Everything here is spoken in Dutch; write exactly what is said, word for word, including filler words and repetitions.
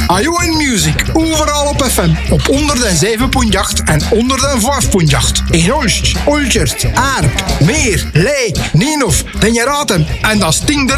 Ajoin Music, overal op F M. Op honderdzeven komma acht en honderdvijf komma acht. In Olst, Olchert, Aarp, Meer, Leek, Nienhof, Den je raad hem. En dat stinkt er